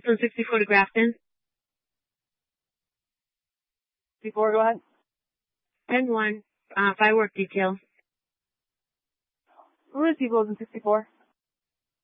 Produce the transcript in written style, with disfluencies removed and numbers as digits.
164 to Grafton. 64, go ahead. 10-1, firework detail. Receive Logan 64.